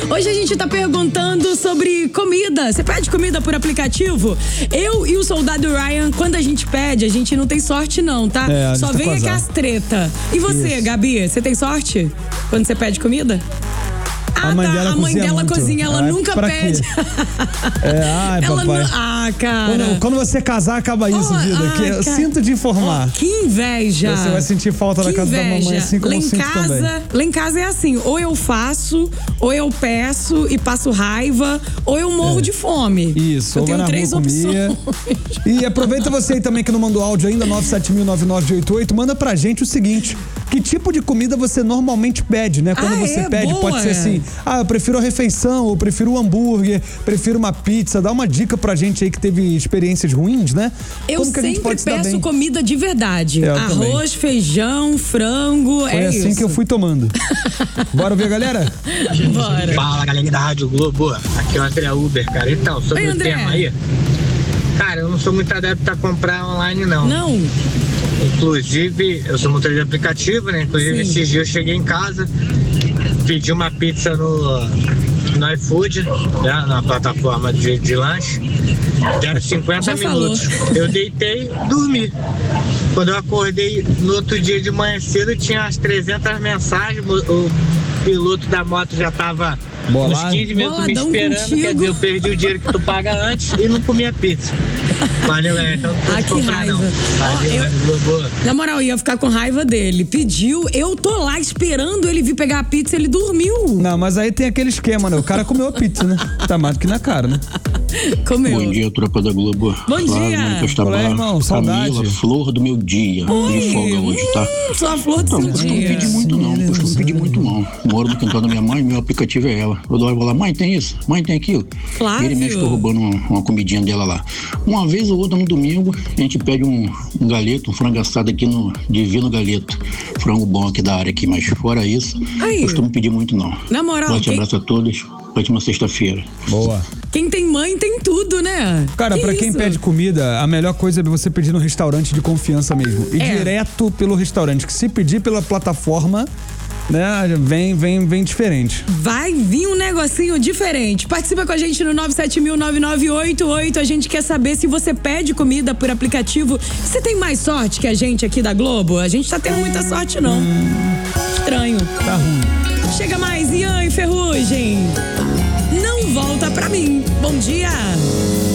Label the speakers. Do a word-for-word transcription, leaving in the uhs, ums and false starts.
Speaker 1: Hoje a gente tá perguntando sobre comida. Você pede comida por aplicativo? Eu e o soldado Ryan, quando a gente pede, a gente não tem sorte não, tá?
Speaker 2: É,
Speaker 1: Só
Speaker 2: tá
Speaker 1: vem aqui as treta. E você,
Speaker 2: Isso.
Speaker 1: Gabi, você tem sorte quando você pede comida? Ah,
Speaker 2: A mãe
Speaker 1: tá.
Speaker 2: dela
Speaker 1: A mãe
Speaker 2: cozinha
Speaker 1: dela
Speaker 2: muito.
Speaker 1: cozinha, ela
Speaker 2: Ai,
Speaker 1: nunca
Speaker 2: pra
Speaker 1: pede.
Speaker 2: É, ai,
Speaker 1: ela
Speaker 2: papai.
Speaker 1: não... Ah, cara.
Speaker 2: Quando, quando você casar, acaba isso,
Speaker 1: Oh,
Speaker 2: vida.
Speaker 1: ah,
Speaker 2: que eu
Speaker 1: cara.
Speaker 2: sinto de informar.
Speaker 1: Oh, que inveja.
Speaker 2: Você vai sentir falta
Speaker 1: que
Speaker 2: da casa
Speaker 1: inveja.
Speaker 2: da mamãe, assim como
Speaker 1: lá
Speaker 2: eu
Speaker 1: em
Speaker 2: sinto
Speaker 1: casa,
Speaker 2: também.
Speaker 1: Lá em casa é assim, ou eu faço, ou eu peço e passo raiva, ou eu morro
Speaker 2: É.
Speaker 1: de fome.
Speaker 2: Isso,
Speaker 1: eu
Speaker 2: ou vai
Speaker 1: tenho
Speaker 2: na
Speaker 1: três
Speaker 2: rua comer.
Speaker 1: opções.
Speaker 2: E aproveita você aí também que não mandou áudio ainda, nove sete mil, nove nove oito oito, manda pra gente o seguinte: que tipo de comida você normalmente pede, né? Quando
Speaker 1: Ah,
Speaker 2: você
Speaker 1: é?
Speaker 2: pede,
Speaker 1: Boa.
Speaker 2: pode ser assim: ah, eu prefiro a refeição, eu prefiro o hambúrguer, prefiro uma pizza. Dá uma dica pra gente aí que teve experiências ruins, né?
Speaker 1: Eu
Speaker 2: Como que a gente
Speaker 1: sempre
Speaker 2: pode se dar
Speaker 1: peço
Speaker 2: bem?
Speaker 1: comida de verdade.
Speaker 2: É, eu
Speaker 1: Arroz, feijão, frango,
Speaker 2: Foi
Speaker 1: é
Speaker 2: assim
Speaker 1: isso.
Speaker 2: que eu fui tomando. Bora ver, galera?
Speaker 1: Bora.
Speaker 3: Fala, galera da Rádio Globo. Aqui é o André Uber, cara. Então, sobre
Speaker 1: Oi,
Speaker 3: o
Speaker 1: André.
Speaker 3: tema aí. Cara, eu não sou muito adepto a comprar online, não.
Speaker 1: Não.
Speaker 3: Inclusive, eu sou motorista de aplicativo, né? Inclusive,
Speaker 1: Sim.
Speaker 3: esses dias eu cheguei em casa, pedi uma pizza no, no iFood, né? Na plataforma de, de lanche. Deram cinquenta
Speaker 1: Já
Speaker 3: minutos.
Speaker 1: falou.
Speaker 3: Eu deitei, dormi. Quando eu acordei no outro dia de manhã cedo, tinha as trezentas mensagens. O, o piloto da moto já tava
Speaker 2: Bolado.
Speaker 3: uns quinze minutos me
Speaker 1: Boladão
Speaker 3: esperando.
Speaker 1: contigo.
Speaker 3: Quer dizer, eu perdi o dinheiro que tu paga antes e não comi a pizza. Valeu, galera. Então, não
Speaker 1: Ah,
Speaker 3: pode
Speaker 1: que
Speaker 3: comprar,
Speaker 1: raiva.
Speaker 3: não.
Speaker 1: Ó,
Speaker 3: Valeu,
Speaker 1: eu-
Speaker 3: Rádio Globo.
Speaker 1: Na moral, eu ia ficar com raiva dele. Pediu, eu tô lá esperando ele vir pegar a pizza, ele dormiu.
Speaker 2: Não, mas aí tem aquele esquema, né? O cara comeu a pizza, né? Tá mais do que na cara, né?
Speaker 1: Comeu.
Speaker 4: Bom dia, tropa da Globo.
Speaker 1: Bom dia.
Speaker 4: Mônica Estabar,
Speaker 2: Olá, irmão, saudade.
Speaker 4: Camila, flor do meu dia.
Speaker 1: Oi.
Speaker 4: De folga hoje, tá?
Speaker 1: Hum, sua flor do
Speaker 4: Não,
Speaker 1: seu
Speaker 4: não costumo
Speaker 1: dia.
Speaker 4: pedir muito não, não costumo pedir muito não. Moro no quintal da minha mãe, meu aplicativo é ela. Eu vou lá, mãe, tem isso? Mãe, tem aquilo?
Speaker 1: Flávio.
Speaker 4: Ele mesmo tô roubando uma, uma comidinha dela lá. Uma vez ou outra no domingo, a gente pede um, um galeto, um frango assado aqui no Divino Galeto. Frango bom aqui da área aqui, mas fora isso,
Speaker 1: Aí.
Speaker 4: costumo pedir muito não.
Speaker 1: Na moral,
Speaker 4: Forte
Speaker 1: quem-
Speaker 4: abraço a todos. Ótima sexta-feira.
Speaker 2: Boa.
Speaker 1: Quem tem mãe tem tudo, né?
Speaker 2: Cara,
Speaker 1: Que
Speaker 2: pra quem
Speaker 1: isso?
Speaker 2: pede comida, a melhor coisa é você pedir no restaurante de confiança mesmo. E
Speaker 1: É.
Speaker 2: direto pelo restaurante. Que se pedir pela plataforma, né, vem, vem, vem diferente.
Speaker 1: Vai vir um negocinho diferente. Participa com a gente no nove sete mil, nove nove oito oito. A gente quer saber se você pede comida por aplicativo. Você tem mais sorte que a gente aqui da Globo? A gente tá tendo muita sorte, não. Estranho.
Speaker 2: Tá ruim.
Speaker 1: Chega mais, Ian e Ferrugem. Não volta pra mim. Bom dia.